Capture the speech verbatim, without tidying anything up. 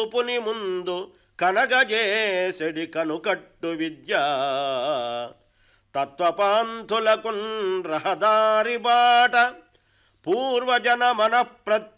చూపుని ముందు కనగజేసెడి కనుకట్టు విద్య తత్వపాంతులకున్ రహదారి బాట పూర్వజన మన